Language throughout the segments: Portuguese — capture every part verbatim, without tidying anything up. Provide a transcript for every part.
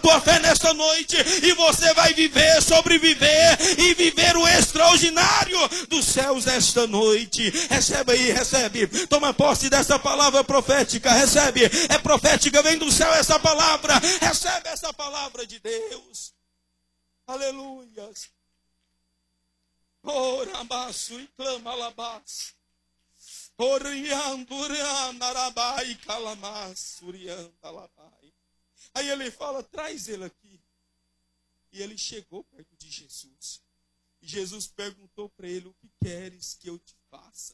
tua fé nesta noite e você vai viver, sobreviver e viver o extraordinário dos céus esta noite. Recebe aí, recebe. Toma posse dessa palavra profética. Recebe. É profética, vem do céu essa palavra. Recebe essa palavra de Deus. Aleluias. Ora, baço e clama alabaço. Aí ele fala, traz ele aqui. E ele chegou perto de Jesus. E Jesus perguntou para ele, o que queres que eu te faça?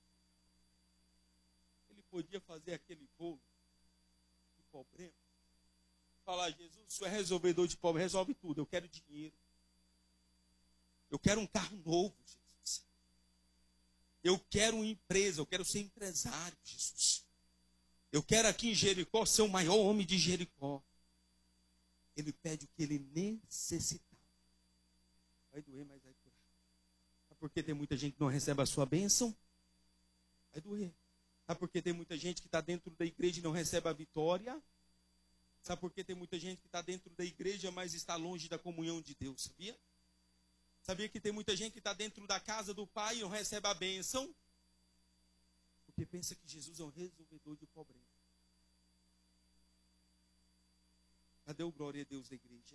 Ele podia fazer aquele bolo de problema. Falar, Jesus, o senhor é resolvedor de problema, resolve tudo, eu quero dinheiro. Eu quero um carro novo, Jesus. Eu quero uma empresa, eu quero ser empresário, Jesus. Eu quero aqui em Jericó ser o maior homem de Jericó. Ele pede o que ele necessitava. Vai doer, mas vai curar. Sabe por que tem muita gente que não recebe a sua bênção? Vai doer. Sabe por que tem muita gente que está dentro da igreja e não recebe a vitória? Sabe por que tem muita gente que está dentro da igreja, mas está longe da comunhão de Deus, sabia? Sabia que tem muita gente que está dentro da casa do Pai e não recebe a bênção? Porque pensa que Jesus é um resolvedor de problema. Cadê o glória a Deus da igreja?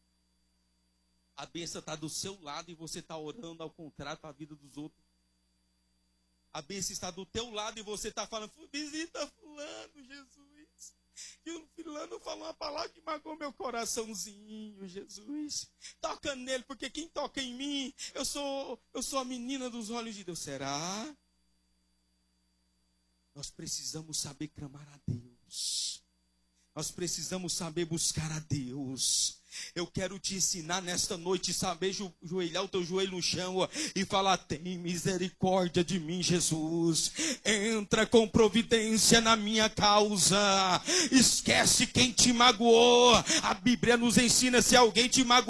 A bênção está do seu lado e você está orando ao contrário para a vida dos outros. A bênção está do teu lado e você está falando, visita fulano, Jesus. E o fulano falou uma palavra que magoou meu coraçãozinho, Jesus. Toca nele, porque quem toca em mim, eu sou, eu sou a menina dos olhos de Deus. Será? Nós precisamos saber clamar a Deus. Nós precisamos saber buscar a Deus. Eu quero te ensinar nesta noite, saber joelhar o teu joelho no chão ó, e falar, tem misericórdia de mim, Jesus. Entra com providência na minha causa. Esquece quem te magoou. A Bíblia nos ensina, se alguém te magoou,